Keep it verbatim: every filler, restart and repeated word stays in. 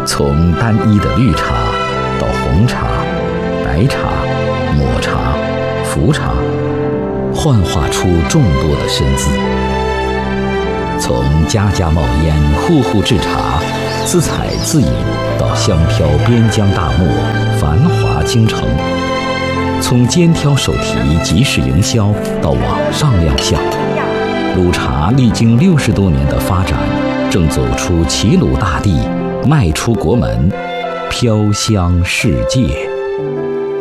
从单一的绿茶到红茶、白茶、抹茶、茯茶，幻化出众多的身姿。从家家冒烟、户户制茶，自采自饮，到香飘边疆大漠、繁华京城；从肩挑手提、集市营销，到网上亮相，鲁茶历经六十多年的发展，正走出齐鲁大地，迈出国门，飘香世界。